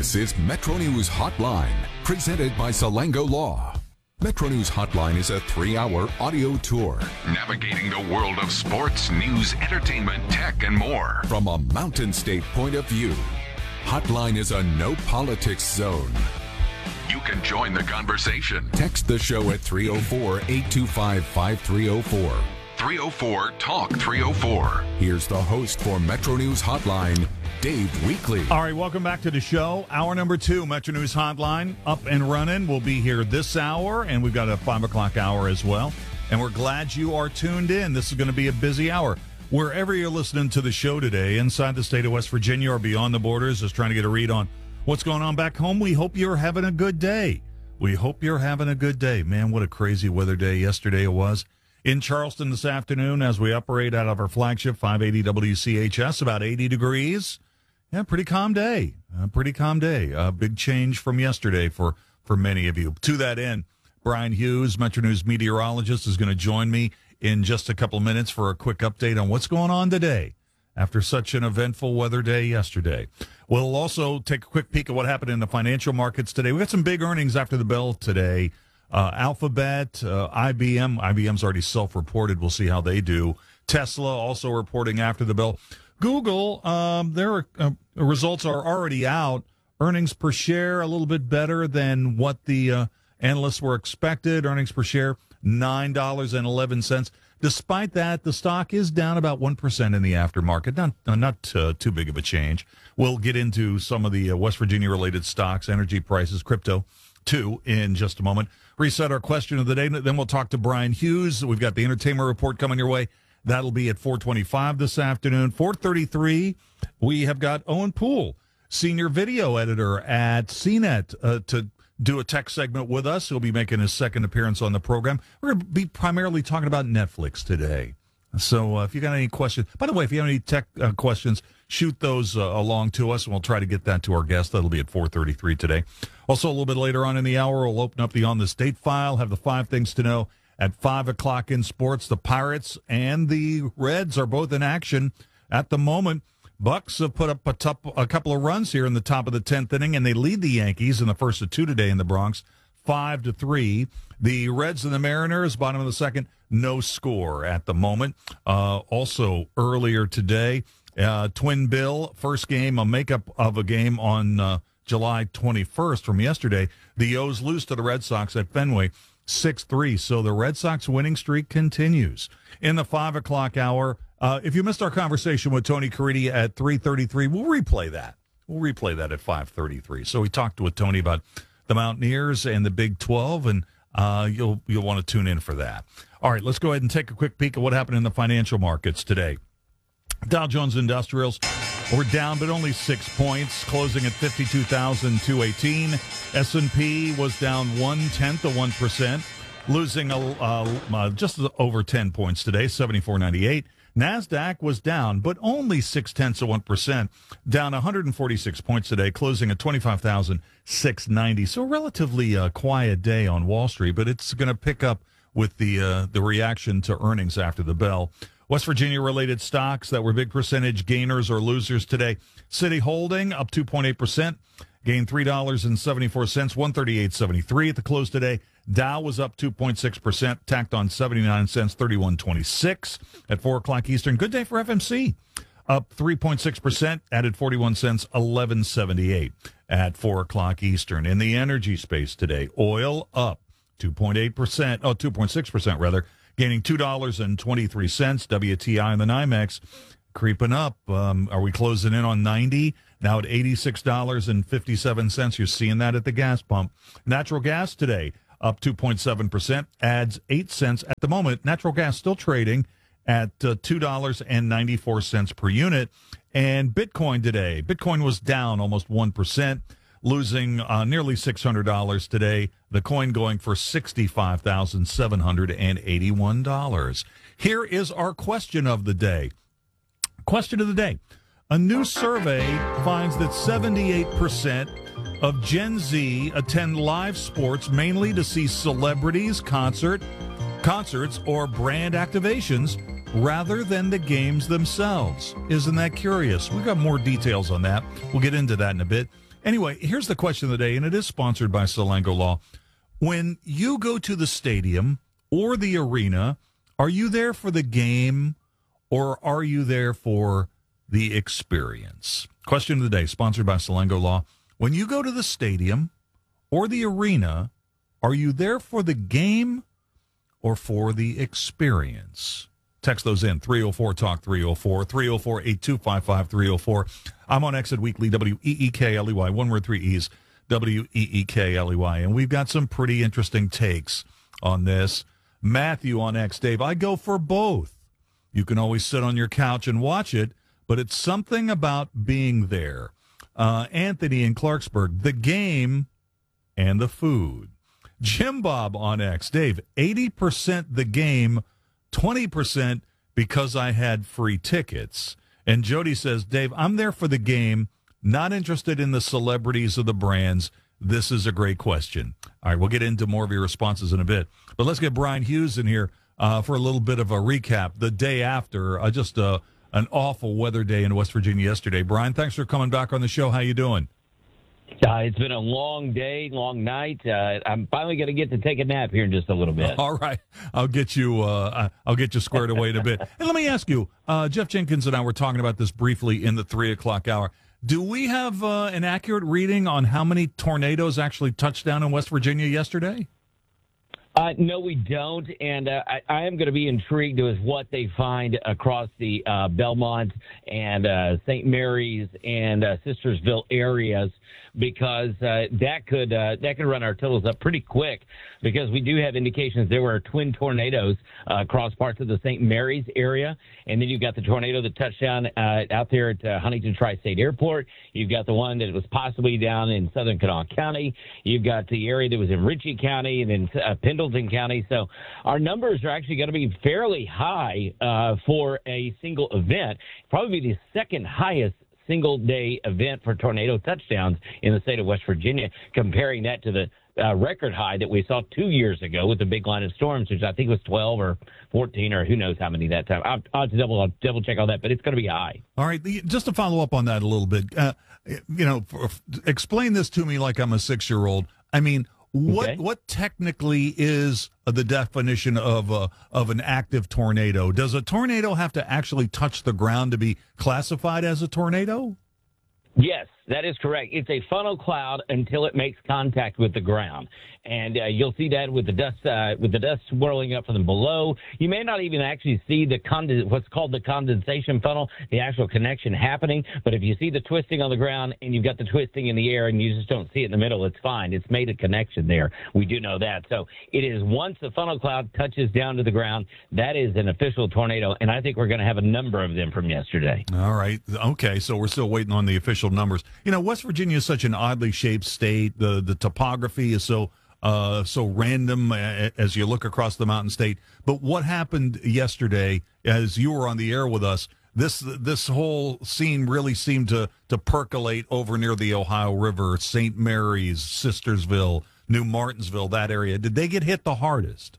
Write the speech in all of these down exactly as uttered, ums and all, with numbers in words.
This is Metro News Hotline, presented by Salango Law. Metro News Hotline is a three-hour audio tour navigating the world of sports, news, entertainment, tech, and more from a Mountain State point of view. Hotline is a no-politics zone. You can join the conversation. Text the show at three oh four, eight two five, five three oh four. three oh four, talk three oh four. Here's the host for Metro News Hotline, Dave Weekley. All right, welcome back to the show. Hour number two, Metro News Hotline, up and running. We'll be here this hour, and we've got a five o'clock hour as well. And we're glad you are tuned in. This is going to be a busy hour. Wherever you're listening to the show today, inside the state of West Virginia or beyond the borders, just trying to get a read on what's going on back home, we hope you're having a good day. We hope you're having a good day. Man, what a crazy weather day yesterday it was. In Charleston this afternoon, as we operate out of our flagship five eighty W C H S, about eighty degrees. Yeah, pretty calm day. A pretty calm day. A big change from yesterday for, for many of you. To that end, Brian Hughes, Metro News meteorologist, is going to join me in just a couple of minutes for a quick update on what's going on today after such an eventful weather day yesterday. We'll also take a quick peek at what happened in the financial markets today. We got some big earnings after the bell today. Uh, Alphabet, uh, I B M. I B M's already self-reported. We'll see how they do. Tesla also reporting after the bell. Google, um, their uh, results are already out. Earnings per share a little bit better than what the uh, analysts were expected. Earnings per share, nine dollars and eleven cents. Despite that, the stock is down about one percent in the aftermarket. Not, uh, not uh, too big of a change. We'll get into some of the uh, West Virginia-related stocks, energy prices, crypto, too, in just a moment. Reset our question of the day. Then we'll talk to Brian Hughes. We've got the entertainment report coming your way. That'll be at four twenty-five this afternoon. four thirty-three, we have got Owen Poole, senior video editor at C net, uh, to do a tech segment with us. He'll be making his second appearance on the program. We're going to be primarily talking about Netflix today. So uh, if you got any questions, by the way, if you have any tech uh, questions, shoot those uh, along to us, and we'll try to get that to our guest. That'll be at four thirty-three today. Also, a little bit later on in the hour, we'll open up the On the State file, have the five things to know. At five o'clock in sports, the Pirates and the Reds are both in action at the moment. Bucks have put up a, top, a couple of runs here in the top of the tenth inning, and they lead the Yankees in the first of two today in the Bronx, five to three. The Reds and the Mariners, bottom of the second, no score at the moment. Uh, also, earlier today, uh, Twin Bill, first game, a makeup of a game on uh, July twenty-first from yesterday. The O's lose to the Red Sox at Fenway, six three. So the Red Sox winning streak continues. In the five o'clock hour, uh, if you missed our conversation with Tony Caridi at three thirty-three, we'll replay that. We'll replay that at five thirty-three. So we talked with Tony about the Mountaineers and the Big twelve, and uh, you'll you'll want to tune in for that. All right, let's go ahead and take a quick peek at what happened in the financial markets today. Dow Jones Industrials were down, but only six points, closing at fifty-two thousand two hundred eighteen. S and P was down one-tenth of one percent, losing a, uh, uh, just over ten points today, seventy-four ninety-eight. NASDAQ was down, but only six-tenths of one percent, down one hundred forty-six points today, closing at twenty-five thousand six hundred ninety. So a relatively uh, quiet day on Wall Street, but it's going to pick up with the uh, the reaction to earnings after the bell. West Virginia-related stocks that were big percentage gainers or losers today. City Holding up two point eight percent, gained three dollars and seventy-four cents, one thirty-eight seventy-three at the close today. Dow was up two point six percent, tacked on seventy-nine cents, thirty-one twenty-six at four o'clock Eastern. Good day for F M C. Up three point six percent, added forty-one cents, eleven seventy-eight at four o'clock Eastern. In the energy space today, oil up two point eight percent, oh, two point six percent rather, gaining two dollars and twenty-three cents. W T I and the NYMEX creeping up. Um, are we closing in on ninety? Now at eighty-six dollars and fifty-seven cents. You're seeing that at the gas pump. Natural gas today up two point seven percent, adds eight cents at the moment. Natural gas still trading at uh, two dollars and ninety-four cents per unit. And Bitcoin today, Bitcoin was down almost one percent, losing uh, nearly six hundred dollars today. The coin going for sixty-five thousand seven hundred eighty-one dollars. Here is our question of the day. Question of the day. A new survey finds that seventy-eight percent of Gen Z attend live sports mainly to see celebrities, concert, concerts, or brand activations rather than the games themselves. Isn't that curious? We've got more details on that. We'll get into that in a bit. Anyway, here's the question of the day, and it is sponsored by Salango Law. When you go to the stadium or the arena, are you there for the game or are you there for the experience? Question of the day, sponsored by Salango Law. When you go to the stadium or the arena, are you there for the game or for the experience? Text those in, three oh four talk three oh four, three oh four, eight two five five, three oh four. I'm on Exit Weekly, W E E K L E Y, one word, three E's, W E E K L E Y. And we've got some pretty interesting takes on this. Matthew on X, Dave, I go for both. You can always sit on your couch and watch it, but it's something about being there. Uh, Anthony in Clarksburg, the game and the food. Jim Bob on X, Dave, eighty percent the game, twenty percent because I had free tickets. And Jody says, Dave, I'm there for the game, not interested in the celebrities or the brands. This is a great question. All right, we'll get into more of your responses in a bit. But let's get Brian Hughes in here uh, for a little bit of a recap. The day after, uh, just uh, an awful weather day in West Virginia yesterday. Brian, thanks for coming back on the show. How you doing? Uh, it's been a long day, long night. Uh, I'm finally going to get to take a nap here in just a little bit. All right, I'll get you. Uh, I'll get you squared away in a bit. And let me ask you, uh, Jeff Jenkins and I were talking about this briefly in the three o'clock hour. Do we have uh, an accurate reading on how many tornadoes actually touched down in West Virginia yesterday? Uh, no, we don't, and uh, I, I am going to be intrigued with what they find across the uh, Belmont and uh, Saint Mary's and uh, Sistersville areas, because uh, that could uh, that could run our totals up pretty quick, because we do have indications there were twin tornadoes uh, across parts of the Saint Mary's area, and then you've got the tornado that touched down uh, out there at uh, Huntington Tri-State Airport. You've got the one that was possibly down in Southern Kanawha County. You've got the area that was in Ritchie County and then uh, Pendleton County. So our numbers are actually going to be fairly high uh, for a single event. Probably the second highest single-day event for tornado touchdowns in the state of West Virginia, comparing that to the uh, record high that we saw two years ago with the big line of storms, which I think was twelve or fourteen or who knows how many that time. I'll, I'll have to double, I'll double check all that, but it's going to be high. All right, just to follow up on that a little bit, uh, you know, for, explain this to me like I'm a six-year-old. I mean, What okay. what technically is the definition of a, of an active tornado? Does a tornado have to actually touch the ground to be classified as a tornado? Yes, that is correct. It's a funnel cloud until it makes contact with the ground, and uh, you'll see that with the dust uh, with the dust swirling up from below. You may not even actually see the conden- what's called the condensation funnel, the actual connection happening. But if you see the twisting on the ground and you've got the twisting in the air and you just don't see it in the middle, it's fine. It's made a connection there. We do know that. So it is, once the funnel cloud touches down to the ground, that is an official tornado, and I think we're going to have a number of them from yesterday. All right. Okay, so we're still waiting on the official numbers. You know, West Virginia is such an oddly shaped state. The the topography is so uh, so random as you look across the mountain state. But what happened yesterday, as you were on the air with us, this this whole scene really seemed to to percolate over near the Ohio River, Saint Mary's, Sistersville, New Martinsville, that area. Did they get hit the hardest?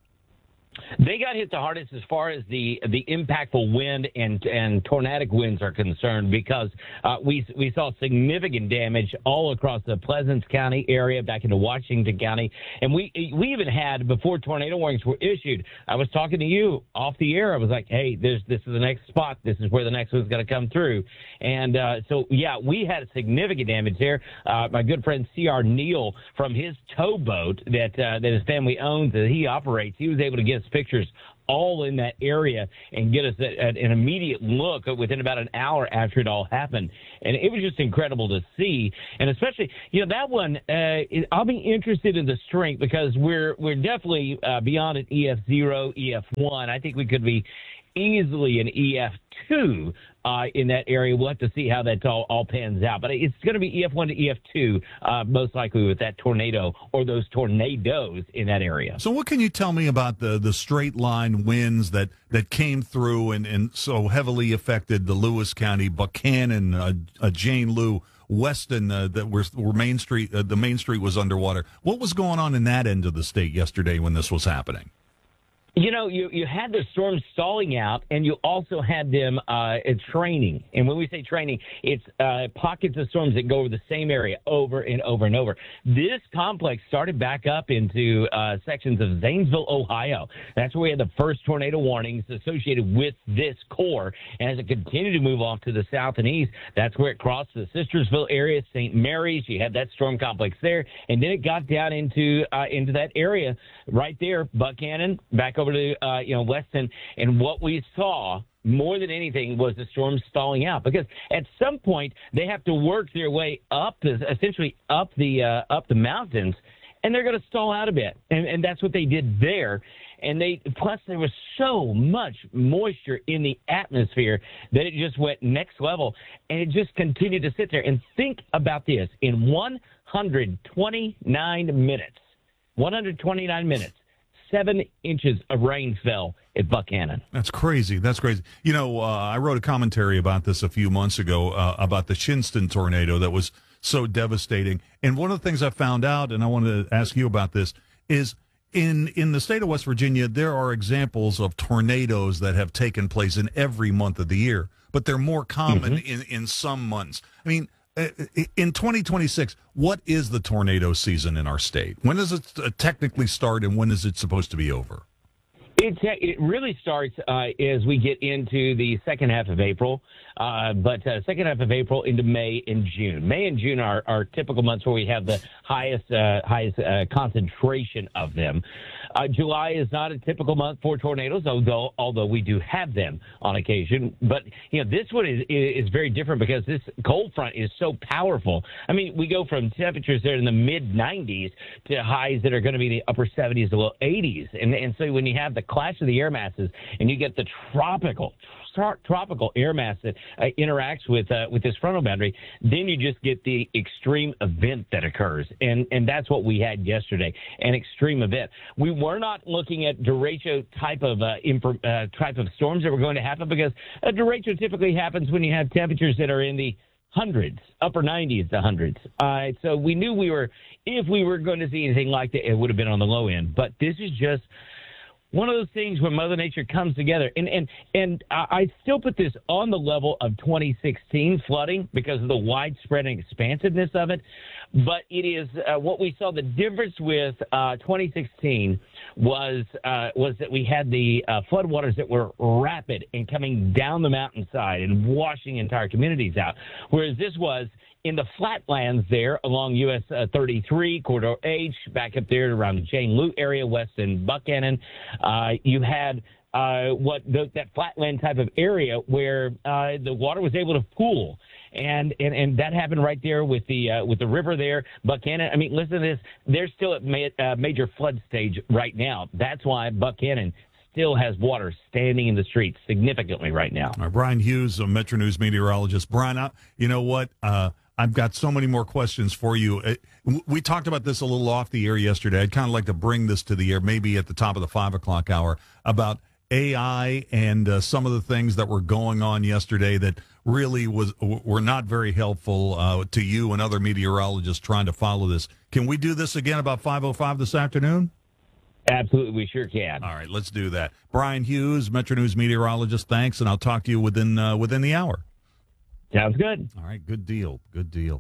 They got hit the hardest as far as the the impactful wind and and tornadic winds are concerned, because uh, we we saw significant damage all across the Pleasants County area back into Washington County, and we we even had, before tornado warnings were issued, I was talking to you off the air. I was like, hey, this this is the next spot. This is where the next one's going to come through, and uh, so yeah, we had significant damage there. Uh, my good friend C R Neal, from his towboat that uh, that his family owns, that he operates, he was able to get pictures all in that area and get us a, a, an immediate look within about an hour after it all happened. And it was just incredible to see. And especially, you know, that one, uh, I'll be interested in the strength, because we're we're definitely uh, beyond an E F zero, E F one. I think we could be easily an E F two uh, in that area. We'll have to see how that all, all pans out. But it's going to be E F one to E F two, uh, most likely, with that tornado or those tornadoes in that area. So what can you tell me about the, the straight line winds that, that came through and, and so heavily affected the Lewis County, Buchanan, uh, uh, Jane Lew, Weston, uh, that were, were Main Street, uh, the Main Street was underwater. What was going on in that end of the state yesterday when this was happening? You know, you, you had the storms stalling out, and you also had them uh, training. And when we say training, it's uh, pockets of storms that go over the same area over and over and over. This complex started back up into uh, sections of Zanesville, Ohio. That's where we had the first tornado warnings associated with this core. And as it continued to move off to the south and east, that's where it crossed the Sistersville area, Saint Mary's. You had that storm complex there. And then it got down into uh, into that area right there, Buchanan, back over to uh, you know Weston, and what we saw more than anything was the storm stalling out, because at some point they have to work their way up, essentially up the uh, up the mountains, and they're going to stall out a bit, and, and that's what they did there. And they plus there was so much moisture in the atmosphere that it just went next level, and it just continued to sit there. And think about this: in one hundred twenty-nine minutes, one hundred twenty-nine minutes. Seven inches of rain fell at Buchanan. That's crazy. That's crazy. You know, uh, I wrote a commentary about this a few months ago uh, about the Shinston tornado that was so devastating. And one of the things I found out, and I wanted to ask you about this, is in in the state of West Virginia, there are examples of tornadoes that have taken place in every month of the year, but they're more common mm-hmm. in, in some months. I mean, in twenty twenty-six, what is the tornado season in our state? When does it technically start, and when is it supposed to be over? It, it really starts uh, as we get into the second half of April, uh, but uh, second half of April into May and June. May and June are, are typical months where we have the highest uh, highest uh, concentration of them. Uh, July is not a typical month for tornadoes, although although we do have them on occasion. But you know, this one is is very different because this cold front is so powerful. I mean, we go from temperatures that are in the mid nineties to highs that are going to be in the upper seventies to low eighties, and and so when you have the clash of the air masses and you get the tropical tropical air mass that uh, interacts with uh, with this frontal boundary, then you just get the extreme event that occurs, and and that's what we had yesterday, an extreme event. We were not looking at derecho type of uh, imp- uh, type of storms that were going to happen, because a derecho typically happens when you have temperatures that are in the hundreds, upper nineties to hundreds. Uh, so we knew we were, if we were going to see anything like that, it would have been on the low end. But this is just one of those things where Mother Nature comes together. And and and I still put this on the level of twenty sixteen flooding because of the widespread and expansiveness of it. But it is uh, what we saw. The difference with uh, twenty sixteen was uh, was that we had the uh, floodwaters that were rapid and coming down the mountainside and washing entire communities out, whereas this was in the flatlands there along U S uh, thirty-three, Corridor H, back up there around the Jane Lute area, west in Buchanan. Uh, you had uh, what the, that flatland type of area where uh, the water was able to pool. And, and and that happened right there with the uh, with the river there, Buchanan. I mean, listen to this. They're still at ma- uh, major flood stage right now. That's why Buchanan still has water standing in the streets significantly right now. All right, Brian Hughes, a Metro News meteorologist. Brian, I, you know what? Uh, I've got so many more questions for you. Uh, we talked about this a little off the air yesterday. I'd kind of like to bring this to the air, maybe at the top of the five o'clock hour, about A I and uh, some of the things that were going on yesterday that really was were not very helpful uh, to you and other meteorologists trying to follow this. Can we do this again about five oh five this afternoon? Absolutely, we sure can. All right, let's do that. Brian Hughes, Metro News meteorologist, thanks, and I'll talk to you within uh, within the hour. Sounds good. All right, good deal, good deal.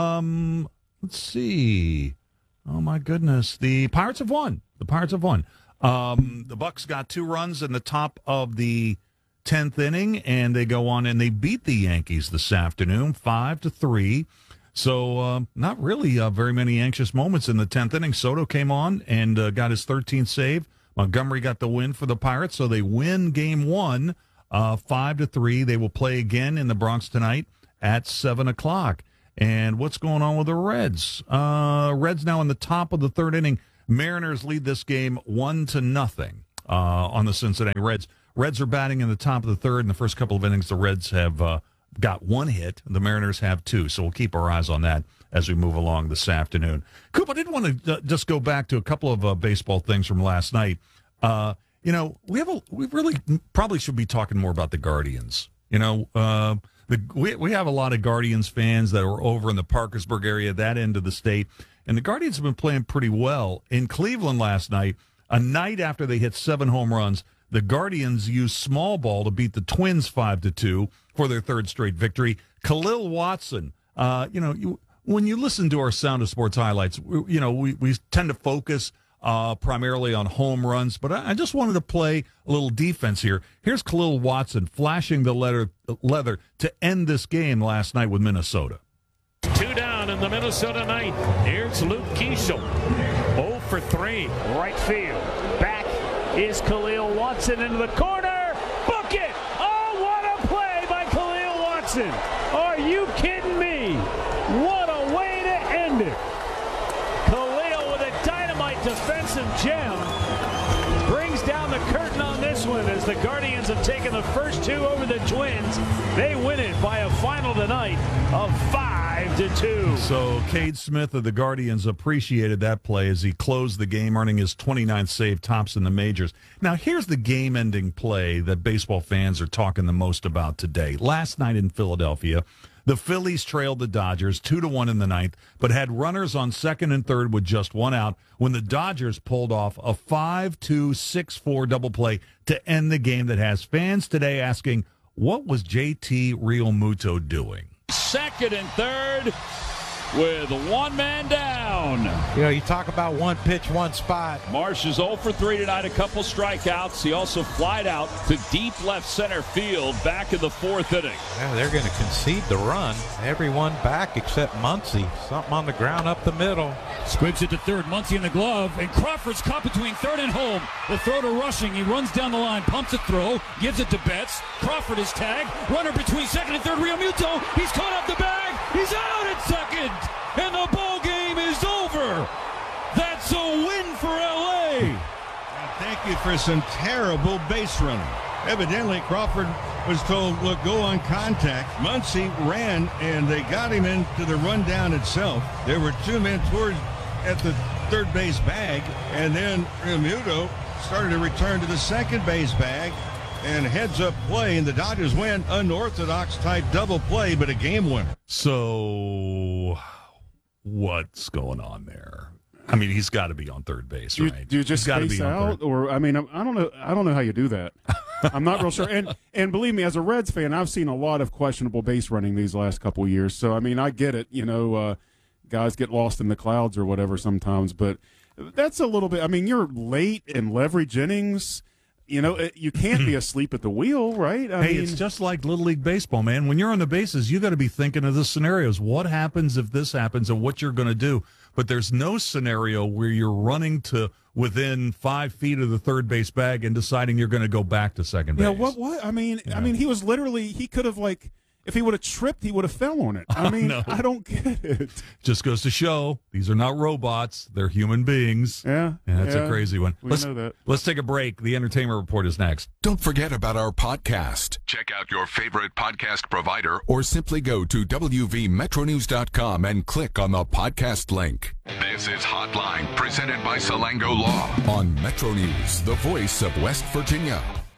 Um, let's see. Oh my goodness, the Pirates have won. The Pirates have won. Um, the Bucks got two runs in the top of the tenth inning, and they go on and they beat the Yankees this afternoon, five to three. So uh, not really uh, very many anxious moments in the tenth inning. Soto came on and uh, got his thirteenth save. Montgomery got the win for the Pirates, so they win game one, uh, five to three. They will play again in the Bronx tonight at seven o'clock. And what's going on with the Reds? Uh, Reds now in the top of the third inning. Mariners lead this game one to nothing uh, on the Cincinnati Reds. Reds are batting in the top of the third. In the first couple of innings, the Reds have uh, got one hit. The Mariners have two. So we'll keep our eyes on that as we move along this afternoon. Coop, I did want to uh, just go back to a couple of uh, baseball things from last night. Uh, you know, we have a, we really probably should be talking more about the Guardians. You know, uh, the, we we have a lot of Guardians fans that are over in the Parkersburg area, that end of the state, and the Guardians have been playing pretty well. In Cleveland last night, A night after they hit seven home runs, the Guardians used small ball to beat the Twins five to two for their third straight victory. Khalil Watson, uh, you know, you, when you listen to our Sound of Sports highlights, we, you know, we, we tend to focus uh, primarily on home runs, but I, I just wanted to play a little defense here. Here's Khalil Watson flashing the leather, leather to end this game last night with Minnesota. Two down in the Minnesota ninth. Here's Luke Keeschel. oh for three. Right field. Back is Khalil Watson into the corner. Book it! Oh, what a play by Khalil Watson. Are you kidding me? What a way to end it. Khalil with a dynamite defensive gem brings down the curtain on this one as the Guardians have taken the first two over the Twins. They win it by a final tonight of five to two. So Cade Smith of the Guardians appreciated that play as he closed the game, earning his twenty-ninth save, tops in the majors. Now, here's the game-ending play that baseball fans are talking the most about today. Last night in Philadelphia, the Phillies trailed the Dodgers two to one in the ninth, but had runners on second and third with just one out when the Dodgers pulled off a five two, six four double play to end the game that has fans today asking, what was J T Realmuto doing? Second and third with one man down. You know, you talk about one pitch, one spot. Marsh is oh for three tonight, a couple strikeouts. He also flied out to deep left center field back in the fourth inning. Yeah, they're going to concede the run. Everyone back except Muncy. Something on the ground up the middle. Squigs it to third. Muncy in the glove, and Crawford's caught between third and home. The throw to Rushing. He runs down the line, pumps a throw, gives it to Betts. Crawford is tagged. Runner between second and third. Realmuto. He's caught up the bag. He's out at second, and the ball game is over. That's a win for L A. And thank you for some terrible base running. Evidently, Crawford was told, look, go on contact. Muncy ran, and they got him into the rundown itself. There were two men towards at the third base bag, and then Realmuto started to return to the second base bag, and heads-up play, and the Dodgers win. Unorthodox-type double play, but a game winner. So what's going on there? I mean, he's got to be on third base, do you, right? Do you just space out, or I mean, I don't know. I don't know how you do that. I'm not real sure. And and believe me, as a Reds fan, I've seen a lot of questionable base running these last couple of years. So I mean, I get it. You know, uh, guys get lost in the clouds or whatever sometimes, but that's a little bit. I mean, you're late and leverage innings. You know, you can't be asleep at the wheel, right? I hey, mean, it's just like Little League Baseball, man. When you're on the bases, you got to be thinking of the scenarios. What happens if this happens and what you're going to do? But there's no scenario where you're running to within five feet of the third base bag and deciding you're going to go back to second base. Yeah, what, what? I mean, yeah. I mean, he was literally, he could have, like, if he would have tripped, he would have fell on it. I mean, no. I don't get it. Just goes to show these are not robots. They're human beings. Yeah. Yeah, that's yeah, a crazy one. We let's, know that. Let's take a break. The Entertainment Report is next. Don't forget about our podcast. Check out your favorite podcast provider or simply go to W V Metro News dot com and click on the podcast link. This is Hotline, presented by Salango Law on Metro News, the voice of West Virginia.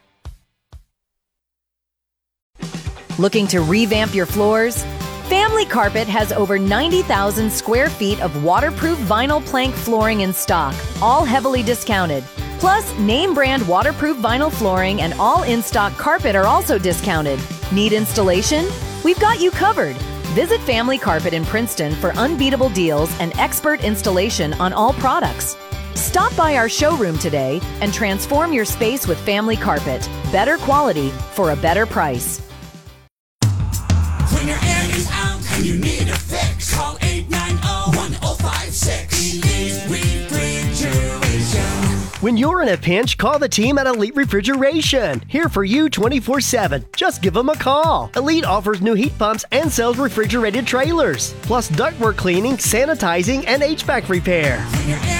Looking to revamp your floors? Family Carpet has over ninety thousand square feet of waterproof vinyl plank flooring in stock, all heavily discounted. Plus, name brand waterproof vinyl flooring and all in-stock carpet are also discounted. Need installation? We've got you covered. Visit Family Carpet in Princeton for unbeatable deals and expert installation on all products. Stop by our showroom today and transform your space with Family Carpet. Better quality for a better price. When your air is out and you need a fix, call eight nine zero, one zero five six. Elite Refrigeration. When you're in a pinch, call the team at Elite Refrigeration. Here for you twenty-four seven. Just give them a call. Elite offers new heat pumps and sells refrigerated trailers, plus ductwork cleaning, sanitizing, and H V A C repair.